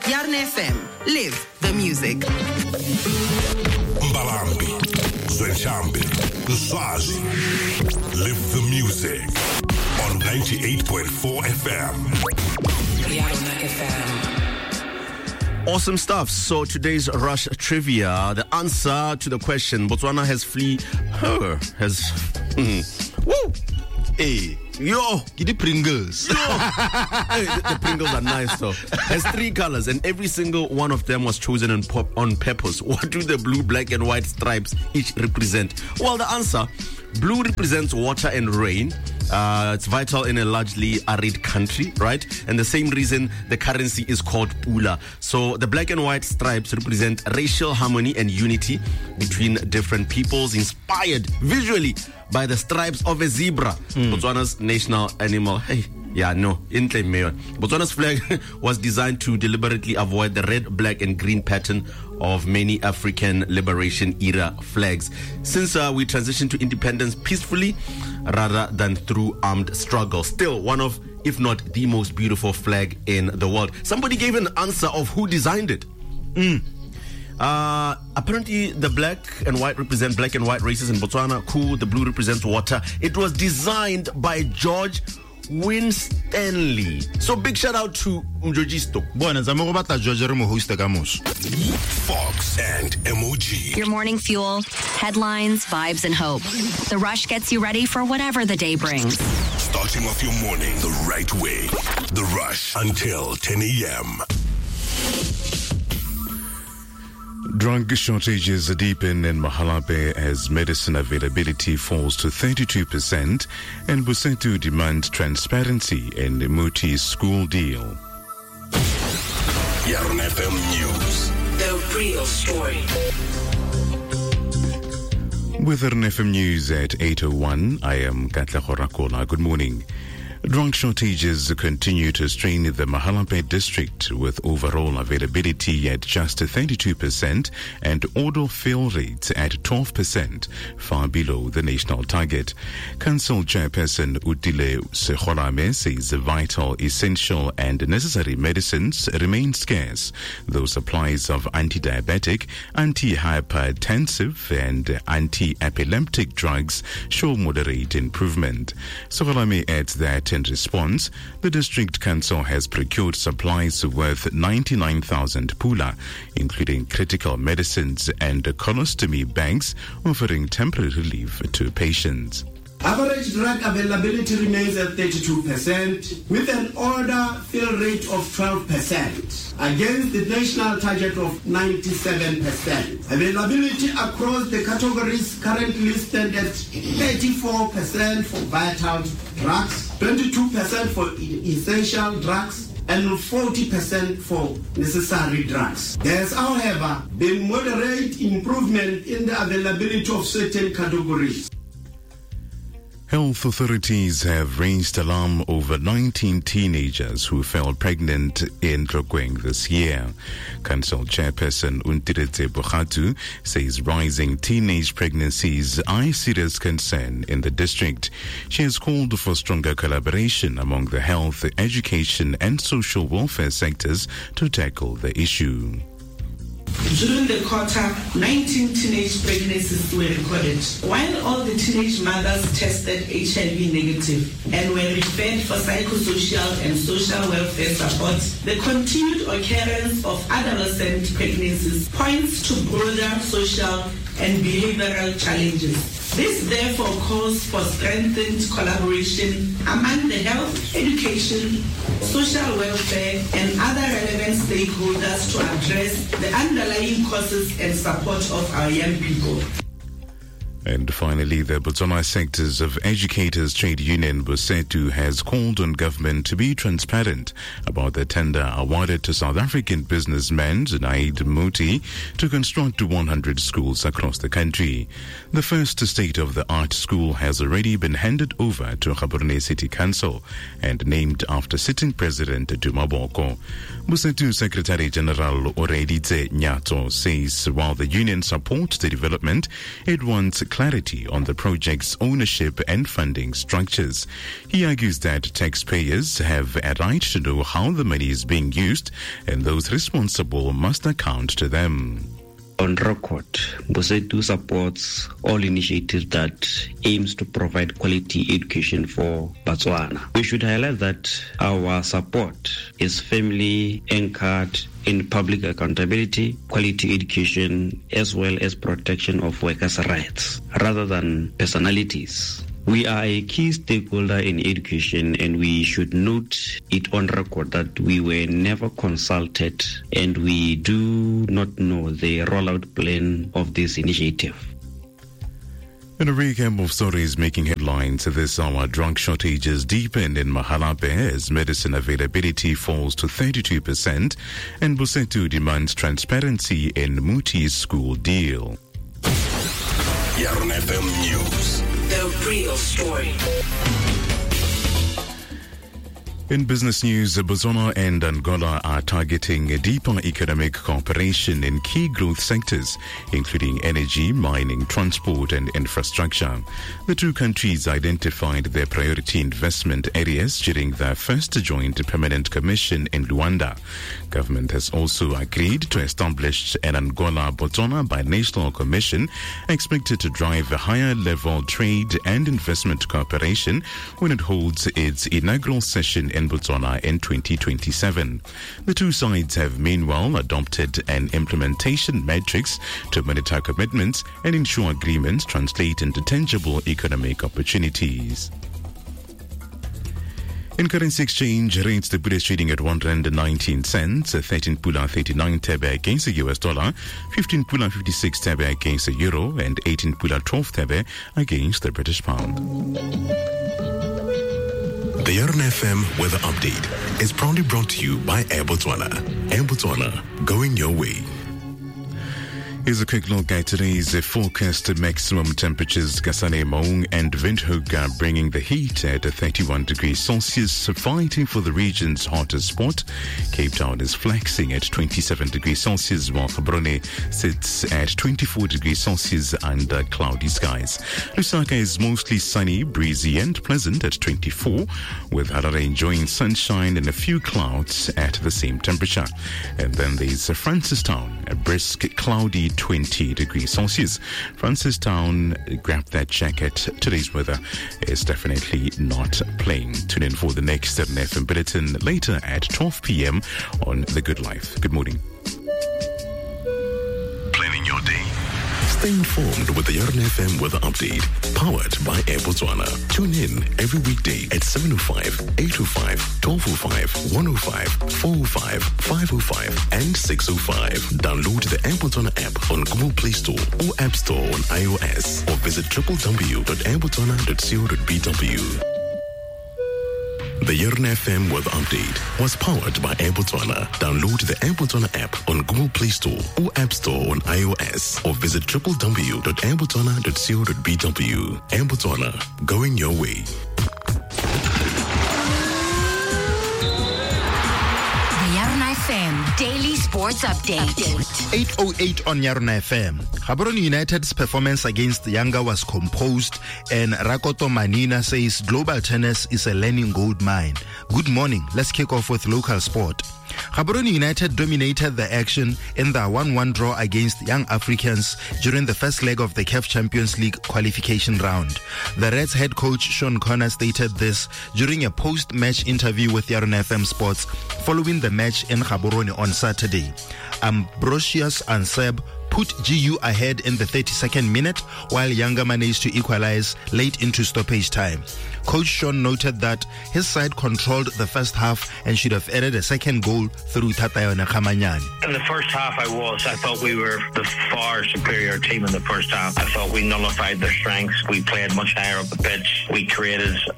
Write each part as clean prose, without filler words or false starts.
Yarn FM. Live the music. Mbalambi, Zwenshambi, Swazi. Live the music on 98.4 FM. Yarn FM. Awesome stuff. So today's Rush Trivia, the answer to the question, Botswana woo! Hey, yo, get the Pringles. Hey, the Pringles are nice though. Has 3 colors and every single one of them was chosen on purpose. What do the blue, black and white stripes each represent? Well, the answer, blue represents water and rain. It's vital in a largely arid country, right? And the same reason the currency is called Pula. So the black and white stripes represent racial harmony and unity between different peoples, inspired visually by the stripes of a zebra, Botswana's national animal. Botswana's flag was designed to deliberately avoid the red, black and green pattern of many African liberation era flags, since we transitioned to independence peacefully rather than through armed struggle. Still one of, if not the most beautiful flag in the world. Somebody gave an answer of who designed it. Apparently the black and white represent black and white races in Botswana. Cool. The blue represents water. It was designed by George Winstanley. So big shout out to Mjojisto. Fox and MOG. Your morning fuel, headlines, vibes, and hope. The Rush gets you ready for whatever the day brings. Starting off your morning the right way. The Rush until 10 a.m. Drug shortages deepen in Mahalape as medicine availability falls to 32%, and Busetu demand transparency in Muti's school deal. Yarn FM News. The real story. With Yarn FM News at 8:01, I am Katla Horakola. Good morning. Drug shortages continue to strain the Mahalape district, with overall availability at just 32% and order fill rates at 12%, far below the national target. Council Chairperson Utile Sekholame says vital, essential and necessary medicines remain scarce, though supplies of anti-diabetic, anti-hypertensive and anti-epileptic drugs show moderate improvement. Sekholame adds that in response, the district council has procured supplies worth 99,000 pula, including critical medicines and colostomy bags, offering temporary relief to patients. Average drug availability remains at 32%, with an order fill rate of 12%, against the national target of 97%. Availability across the categories currently stand at 34% for vital drugs, 22% for essential drugs, and 40% for necessary drugs. There has, however, been moderate improvement in the availability of certain categories. Health authorities have raised alarm over 19 teenagers who fell pregnant in Tlokeng this year. Council Chairperson Untiretse Bokhatu says rising teenage pregnancies are a serious concern in the district. She has called for stronger collaboration among the health, education and social welfare sectors to tackle the issue. During the quarter, 19 teenage pregnancies were recorded. While all the teenage mothers tested HIV negative and were referred for psychosocial and social welfare support, the continued occurrence of adolescent pregnancies points to broader social and behavioral challenges. This therefore calls for strengthened collaboration among the health, education, social welfare and other relevant stakeholders to address the underlying causes and support of our young people. And finally, the Botswana Sectors of Educators Trade Union Busetu has called on government to be transparent about the tender awarded to South African businessman Zunaid Muti to construct 100 schools across the country. The first state-of-the-art school has already been handed over to Gaborone City Council and named after sitting President Duma Boko. Busetu Secretary General Oreditse Nyato says while the union supports the development, it wants clarity on the project's ownership and funding structures. He argues that taxpayers have a right to know how the money is being used, and those responsible must account to them. On record, Bosetu supports all initiatives that aims to provide quality education for Botswana. We should highlight that our support is firmly anchored in public accountability, quality education, as well as protection of workers' rights, rather than personalities. We are a key stakeholder in education, and we should note it on record that we were never consulted and we do not know the rollout plan of this initiative. In a recap of stories making headlines this hour, drug shortages deepen in Mahalape as medicine availability falls to 32%, and Bosetu demands transparency in Muti's school deal. Yaron FM News. The real story. In business news, Botswana and Angola are targeting a deeper economic cooperation in key growth sectors, including energy, mining, transport, and infrastructure. The two countries identified their priority investment areas during their first joint permanent commission in Luanda. Government has also agreed to establish an Angola-Botswana binational commission expected to drive a higher-level trade and investment cooperation when it holds its inaugural session in Botswana in 2027. The two sides have meanwhile adopted an implementation matrix to monitor commitments and ensure agreements translate into tangible economic opportunities. In currency exchange rates, the Pula is trading at R1.19, 13 Pula 39 Thebe against the US dollar, 15 Pula 56 Thebe against the euro, and 18 Pula 12 Thebe against the British pound. The Yaron FM Weather Update is proudly brought to you by Air Botswana. Air Botswana, going your way. Here's a quick look at today's forecast maximum temperatures. Kasane Maung and Windhoek bringing the heat at 31 degrees Celsius, fighting for the region's hottest spot. Cape Town is flexing at 27 degrees Celsius, while Gaborone sits at 24 degrees Celsius under cloudy skies. Lusaka is mostly sunny, breezy and pleasant at 24, with Harare enjoying sunshine and a few clouds at the same temperature. And then there's Francistown, a brisk, cloudy 20 degrees Celsius. Francistown, grab that jacket. Today's weather is definitely not plain. Tune in for the next FM bulletin later at 12 p.m. on The Good Life. Good morning. Planning your day. Stay informed with the Yaron FM Weather Update, powered by Air Botswana. Tune in every weekday at 7:05, 8:05, 12:05, 1:05, 4:05, 5:05, and 6:05. Download the Air Botswana app on Google Play Store or App Store on iOS, or visit www.airbotswana.co.bw. The Yaron FM Weather Update was powered by Air Botswana. Download the Air Botswana app on Google Play Store or App Store on iOS, or visit www.airbotswana.co.bw. Air Botswana, going your way. FM Daily Sports Update. 8:08 on Yaron FM. Gaborone United's performance against Yanga was composed, and Rakoto Manina says global tennis is a learning gold mine. Good morning. Let's kick off with local sport. Gaborone United dominated the action in the 1-1 draw against Young Africans during the first leg of the CAF Champions League qualification round. The Reds head coach Sean Connor stated this during a post-match interview with Yaron FM Sports following the match in Gaborone on Saturday. Ambrosius Anseb put GU ahead in the 32nd minute, while Yanga managed to equalize late into stoppage time. Coach Sean noted that his side controlled the first half and should have added a second goal through Tatayona Kamanyani. In the first half, I thought we were the far superior team in the first half. I thought we nullified their strengths. We played much higher up the pitch. We created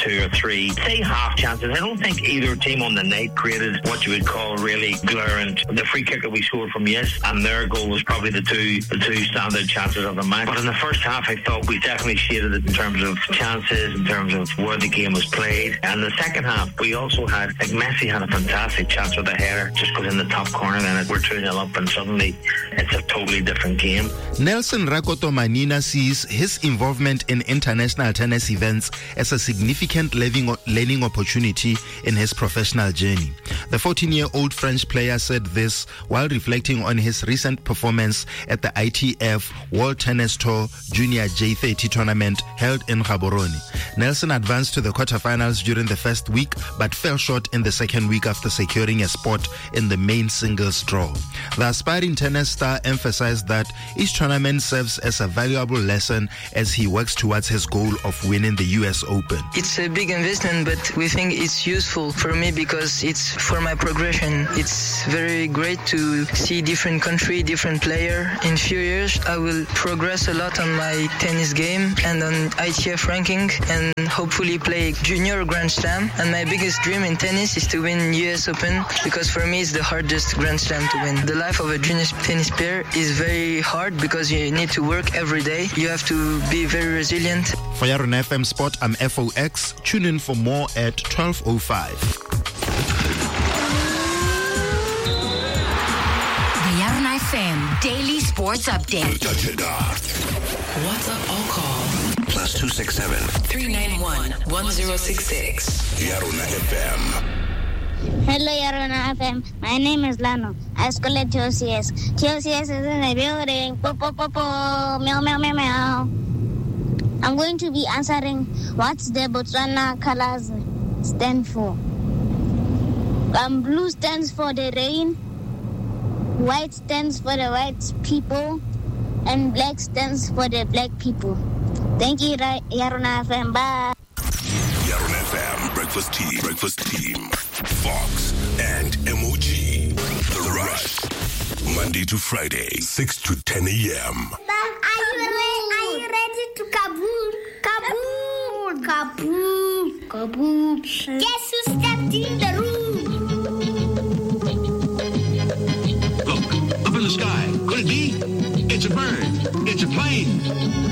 2 or 3, say half chances. I don't think either team on the night created what you would call really glaring. The free kick that we scored from Yes and their goal was probably the two standout chances of the match. But in the first half, I thought we definitely shaded it in terms of chances, in terms of where the game was played. And the second half, we also had, like Messi had a fantastic chance with a header, just goes in the top corner, then we're 2-0 up, and suddenly it's a totally different game. Nelson Rakoto Manina sees his involvement in international tennis events as a significant learning opportunity in his professional journey. The 14-year-old French player said this while reflecting on his recent performance at the ITF World Tennis Tour Junior J30 tournament held in Gaborone. Nelson advanced to the quarterfinals during the first week but fell short in the second week after securing a spot in the main singles draw. The aspiring tennis star emphasized that each tournament serves as a valuable lesson as he works towards his goal of winning the US Open. It's a big investment, but we think it's useful for me because it's for my progression. It's very great to see different country, different player. In few years, I will progress a lot on my tennis game and on ITF ranking and hopefully play junior Grand Slam. And my biggest dream in tennis is to win US Open because for me it's the hardest Grand Slam to win. The life of a junior tennis player is very hard because you need to work every day. You have to be very resilient. For Yarona FM Sport, I'm FOX. Tune in for more at 12:05. The Yarona FM Daily Sports Update. WhatsApp or call +267 391 1066. Yarona FM. Hello, Yarona FM. My name is Lano. I school at TOCS. TOCS is in the building. Meow, meow, meow, meow. I'm going to be answering what's the Botswana colors stand for. Blue stands for the rain, white stands for the white people, and black stands for the black people. Thank you, Yarona FM. Bye. Yarona FM Breakfast Team. Fox and MOG. The Rush. Monday to Friday, 6 to 10 a.m. Are you ready to kaboom? Kaboom! Kaboom! Kaboom! Guess who stepped in the room? Look, up in the sky. Could it be? It's a bird. It's a plane.